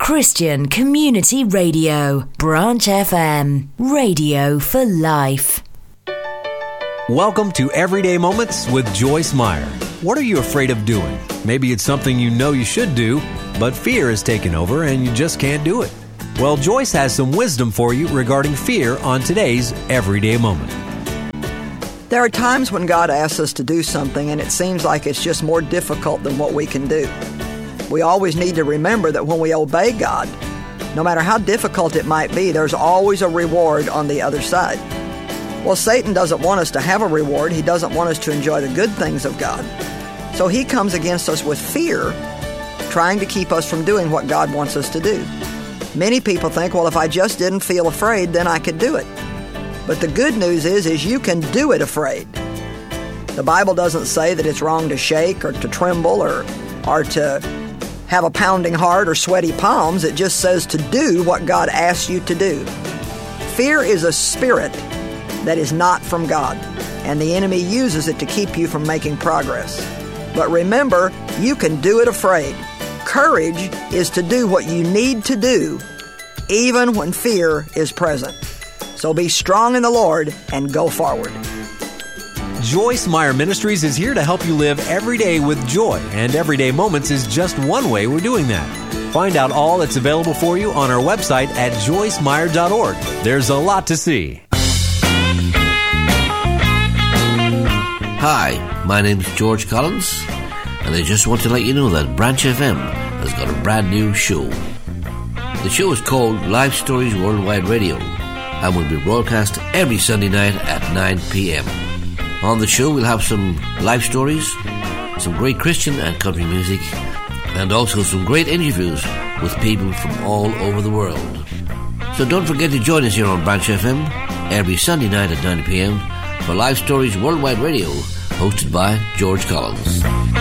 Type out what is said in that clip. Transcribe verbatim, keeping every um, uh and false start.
Christian Community Radio, Branch F M, radio for life. Welcome to Everyday Moments with Joyce Meyer. What are you afraid of doing? Maybe it's something you know you should do, but fear has taken over and you just can't do it. Well, Joyce has some wisdom for you regarding fear on today's Everyday Moment. There are times when God asks us to do something and it seems like it's just more difficult than what we can do. We always need to remember that when we obey God, no matter how difficult it might be, there's always a reward on the other side. Well, Satan doesn't want us to have a reward. He doesn't want us to enjoy the good things of God. So he comes against us with fear, trying to keep us from doing what God wants us to do. Many people think, well, if I just didn't feel afraid, then I could do it. But the good news is, is you can do it afraid. The Bible doesn't say that it's wrong to shake or to tremble or, or to have a pounding heart or sweaty palms. It just says to do what God asks you to do. Fear is a spirit that is not from God, and the enemy uses it to keep you from making progress. But remember, you can do it afraid. Courage is to do what you need to do, even when fear is present. So be strong in the Lord and go forward. Joyce Meyer Ministries is here to help you live every day with joy, and Everyday Moments is just one way we're doing that. Find out all that's available for you on our website at joyce meyer dot org. There's a lot to see. Hi, my name's George Collins, and I just want to let you know that Branch F M has got a brand new show. The show is called Life Stories Worldwide Radio and will be broadcast every Sunday night at nine p.m. On the show, we'll have some life stories, some great Christian and country music, and also some great interviews with people from all over the world. So don't forget to join us here on Branch F M every Sunday night at nine p.m. for Life Stories Worldwide Radio, hosted by George Collins.